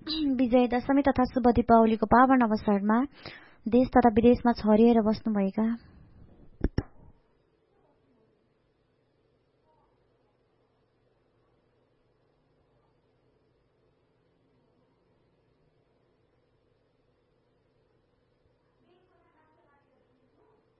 विजयदशमी तथा शुभ दीपावलीको पावन अवसरमा देश तथा विदेशमा छरिएर बस्नुभएका